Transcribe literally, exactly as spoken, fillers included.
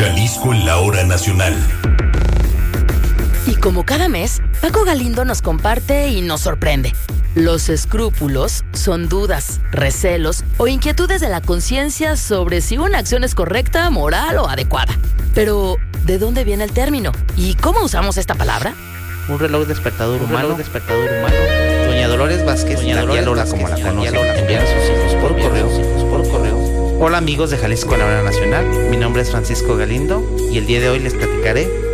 Jalisco en la hora nacional. Y como cada mes, Paco Galindo nos comparte y nos sorprende. Los escrúpulos son dudas, recelos o inquietudes de la conciencia sobre si una acción es correcta, moral o adecuada. Pero, ¿de dónde viene el término? ¿Y cómo usamos esta palabra? Un reloj despertador humano, reloj despertador humano. Doña Dolores Vázquez, Doña Dolores Lola, Vázquez, como la conoce, enviar a sus hijos por correo, por correo. Hola amigos de Jalisco en la hora nacional, mi nombre es Francisco Galindo y el día de hoy les platicaré